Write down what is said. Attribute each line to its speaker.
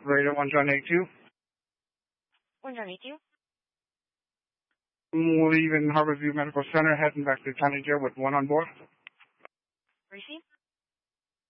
Speaker 1: Radio 1 John 82.
Speaker 2: 1 John 82.
Speaker 1: Leaving Harborview Medical Center, heading back to County Jail with one on board.
Speaker 2: Receive.